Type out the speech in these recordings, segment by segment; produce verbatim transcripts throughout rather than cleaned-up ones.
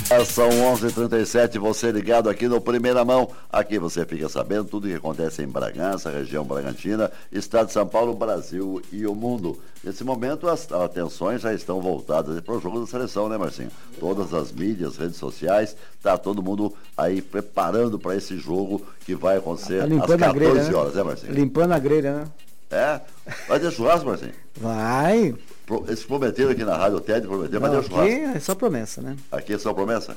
São onze e trinta e sete, você ligado aqui no Primeira Mão. Aqui você fica sabendo tudo o que acontece em Bragança, região Bragantina, estado de São Paulo, Brasil e o mundo. Nesse momento, as atenções já estão voltadas para o jogo da seleção, né, Marcinho? Todas as mídias, redes sociais, tá todo mundo aí preparando para esse jogo que vai acontecer tá às quatorze horas, né, Marcinho? Limpando a grelha, né? É? Vai ter churrasco, Marcinho? Vai. Eles prometeram aqui na rádio, o Ted prometeu, mas deu churrasco. Aqui é só promessa, né? Aqui é só promessa?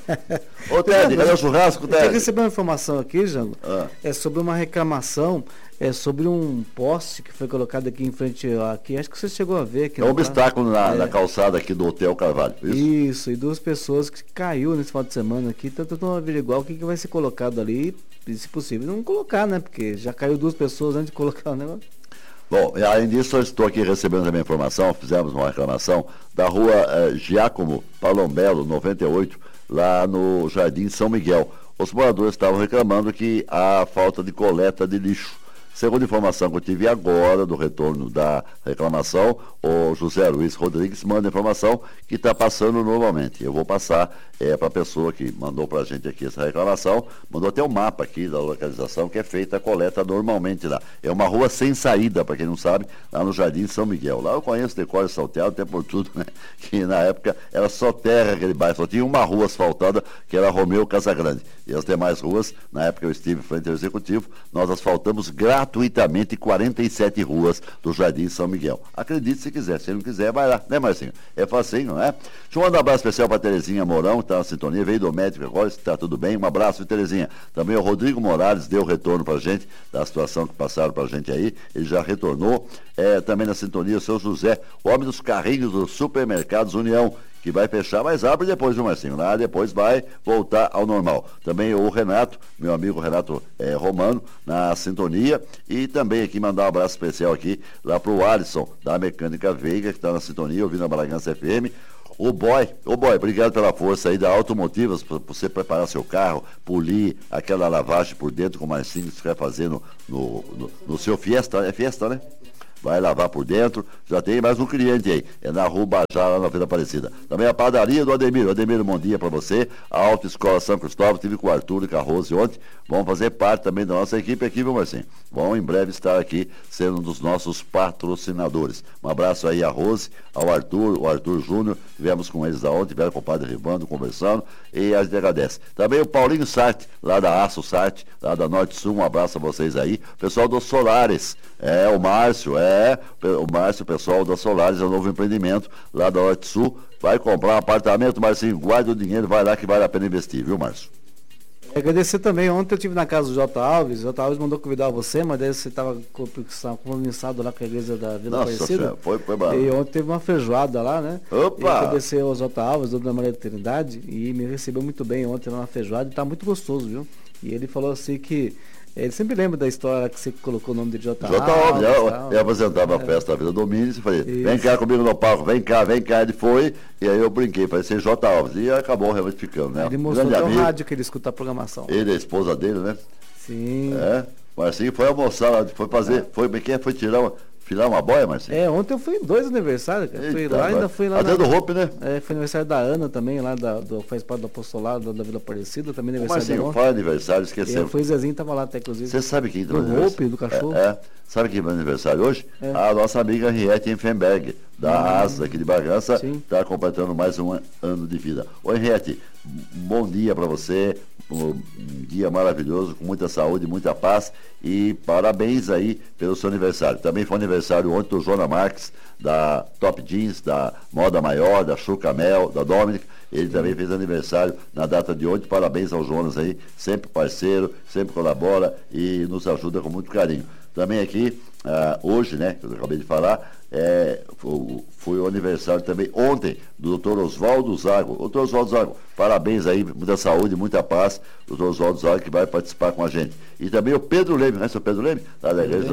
Ô Ted, cadê o churrasco, Ted? Eu recebi uma informação aqui, Jango, ah. é sobre uma reclamação, é sobre um poste que foi colocado aqui em frente, aqui, acho que você chegou a ver aqui. É um obstáculo na, é. na calçada aqui do Hotel Carvalho, isso? Isso, e duas pessoas que caiu nesse final de semana aqui, estão tentando averiguar o que, que vai ser colocado ali, e se possível não colocar, né? Porque já caiu duas pessoas antes de colocar o negócio. Bom, além disso, eu estou aqui recebendo também informação, fizemos uma reclamação da rua eh, Giacomo Palombello, noventa e oito, lá no Jardim São Miguel. Os moradores estavam reclamando que há falta de coleta de lixo. Segundo a informação que eu tive agora do retorno da reclamação, o José Luiz Rodrigues manda informação que está passando normalmente. Eu vou passar é, para a pessoa que mandou para a gente aqui essa reclamação, mandou até o um mapa aqui da localização que é feita a coleta normalmente lá. É uma rua sem saída, para quem não sabe, lá no Jardim São Miguel. Lá eu conheço decoro salteado, até por tudo, né? Que na época era só terra aquele bairro, só tinha uma rua asfaltada, que era Romeu Casagrande. E as demais ruas, na época eu estive frente ao executivo, nós asfaltamos gratuitamente quarenta e sete ruas do Jardim São Miguel. Acredite se quiser, se não quiser, vai lá, né, Marcinho? É facinho, não é? Deixa eu mandar um abraço especial para Terezinha Mourão, que está na sintonia, veio do médico agora, está tudo bem. Um abraço, Terezinha. Também o Rodrigo Morales deu retorno para a gente, da situação que passaram para a gente aí, ele já retornou. É, também na sintonia, o seu José, o homem dos carrinhos dos supermercados União, que vai fechar, mas abre depois, viu, Marcinho? Lá depois vai voltar ao normal. Também o Renato, meu amigo Renato é, Romano, na sintonia. E também aqui mandar um abraço especial aqui lá pro Alisson, da Mecânica Veiga, que está na sintonia, ouvindo a Bragança F M. O boy, o boy, obrigado pela força aí da Automotivas, por você preparar seu carro, polir aquela lavagem por dentro com o Marcinho que você vai fazer no, no, no, no seu Fiesta, é Fiesta, né? Vai lavar por dentro, já tem mais um cliente aí, é na Rua Bajá, lá na Vila Aparecida. Também a padaria do Ademir, Ademir, bom dia para você, a Autoescola São Cristóvão, estive com o Arthur e com a Rose ontem, vão fazer parte também da nossa equipe aqui, viu, Marcinho? Vão em breve estar aqui, sendo um dos nossos patrocinadores. Um abraço aí a Rose, ao Arthur, o Arthur Júnior, tivemos com eles da ontem, tiveram com o Padre Ribando conversando, e a gente agradece. Também o Paulinho Sarte, lá da Aço Sarte, lá da Norte Sul, um abraço a vocês aí, pessoal dos Solares, é, o Márcio, é, É, o Márcio, o pessoal da Solares, é um novo empreendimento lá da Norte Sul. Vai comprar um apartamento, Marcinho, guarda o dinheiro, vai lá que vale a pena investir, viu, Márcio? Agradecer também, ontem eu estive na casa do J. Alves, o J. Alves mandou convidar você, mas daí você estava compromissado lá com a igreja da Vila Nossa, Aparecida. Foi, foi bom. E ontem teve uma feijoada lá, né? Opa! E agradecer ao J. Alves, dono da Maria da Trindade, e me recebeu muito bem ontem lá na feijoada, e tá muito gostoso, viu? E ele falou assim que ele sempre lembra da história que você colocou o nome de J. J. Alves, eu, eu apresentava a festa da Vida Domingos e falei, isso. Vem cá comigo no palco, vem cá, vem cá. Ele foi, e aí eu brinquei, falei, ser J. Alves. E acabou realmente ficando, né? Ele mostrou até o rádio que ele escuta a programação. Ele, a esposa dele, né? Sim. É, Marcinho foi almoçar lá, foi fazer, é. foi, quem foi tirar uma... Filar uma boia, Marcinho? É, ontem eu fui em dois aniversários, cara. Eita, fui lá, ainda fui lá. Até na... do Hope, né? É, foi aniversário da Ana também, lá da, do, faz parte do apostolado da, da Vila Aparecida, também aniversário Marcinho, da fala aniversário, esqueceu. Foi o Zezinho, tava lá até, inclusive. Você sabe quem tá no Hope, do cachorro. É, é. Sabe quem vai aniversário hoje? É. A nossa amiga Henriette Enfenberg, da hum. Asa, aqui de Bragança, está completando mais um ano de vida. Ô Henriette, bom dia para você, um dia maravilhoso, com muita saúde, muita paz e parabéns aí pelo seu aniversário. Também foi aniversário ontem do Jonas Marques, da Top Jeans, da Moda Maior, da Chucamel, da Dominic. Ele também fez aniversário na data de hoje. Parabéns ao Jonas aí, sempre parceiro, sempre colabora e nos ajuda com muito carinho. Também aqui, uh, hoje, né, que eu acabei de falar, é, foi, foi o aniversário também ontem do doutor Oswaldo Zago. doutor Oswaldo Zago, parabéns aí, muita saúde, muita paz. doutor Oswaldo Zago que vai participar com a gente. E também o Pedro Leme, né, seu Pedro Leme? Lá da igreja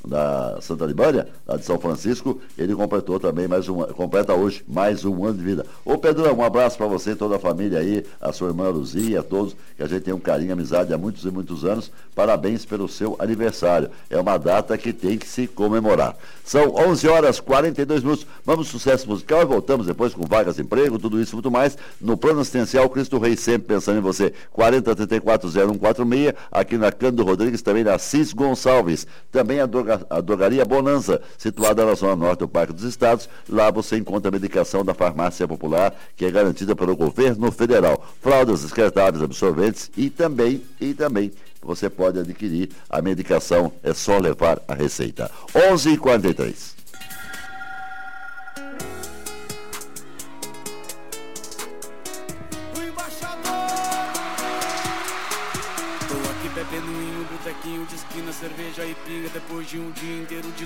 da Santa Libânia, lá de São Francisco, ele completou também mais um, completa hoje mais um ano de vida. Ô Pedrão, um abraço para você e toda a família aí, a sua irmã Luzia, a todos, que a gente tem um carinho, amizade há muitos e muitos anos. Parabéns pelo seu aniversário. É uma data que tem que se comemorar. São onze horas e quarenta e dois minutos. Vamos sucesso musical e voltamos depois com vagas de emprego, tudo isso e muito mais no Plano Assistencial Cristo Rei, sempre pensando em você. quarenta, trinta e quatro, zero um quatro seis, aqui na Cândido Rodrigues, também na Cis Gonçalves. Também a, droga, a Drogaria Bonanza, situada na zona norte do Parque dos Estados. Lá você encontra a medicação da Farmácia Popular, que é garantida pelo governo federal. Fraldas descartáveis, absorventes e também, e também você pode adquirir a medicação, é só levar a receita. onze e quarenta e três. Tô aqui bebendo em um botequinho de esquina, cerveja e pinga, depois de um dia inteiro de